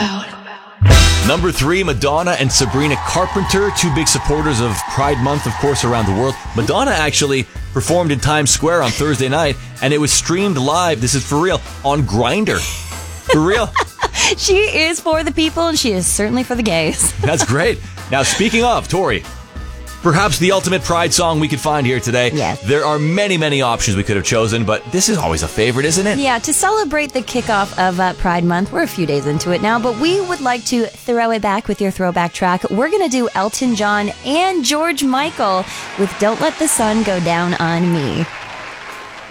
Number 3, Madonna and Sabrina Carpenter, two big supporters of Pride Month, of course, around the world. Madonna actually performed in Times Square on Thursday night, and it was streamed live, this is for real, on Grindr. For real. She is for the people, and she is certainly for the gays. That's great. Now, speaking of, Tori, perhaps the ultimate Pride song we could find here today. Yes. There are many, many options we could have chosen, but this is always a favorite, isn't it? Yeah, to celebrate the kickoff of Pride Month, we're a few days into it now, but we would like to throw it back with your throwback track. We're going to do Elton John and George Michael with Don't Let the Sun Go Down on Me.